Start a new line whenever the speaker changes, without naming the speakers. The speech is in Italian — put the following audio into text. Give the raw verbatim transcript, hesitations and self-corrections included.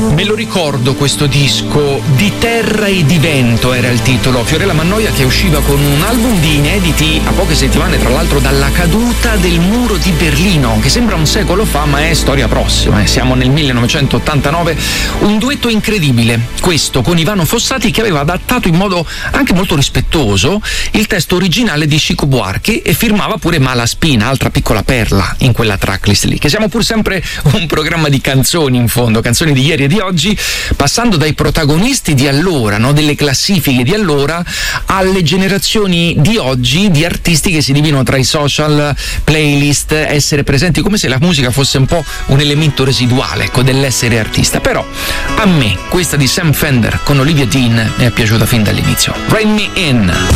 Me lo ricordo questo disco, Di terra e di vento era il titolo. Fiorella Mannoia che usciva con un album di inediti a poche settimane tra l'altro dalla caduta del muro di Berlino, che sembra un secolo fa ma è storia prossima, eh. Siamo nel millenovecentottantanove, un duetto incredibile, questo con Ivano Fossati, che aveva adattato in modo anche molto rispettoso il testo originale di Chico Buarque e firmava pure Malaspina, altra piccola perla in quella tracklist lì, che siamo pur sempre un programma di canzoni in fondo, canzoni di ieri e di oggi, passando dai protagonisti di allora, no, delle classifiche di allora, alle generazioni di oggi di artisti che si dividono tra i social, playlist, essere presenti, come se la musica fosse un po' un elemento residuale, ecco, dell'essere artista. Però a me questa di Sam Fender con Olivia Dean mi è piaciuta fin dall'inizio. Rain Me In.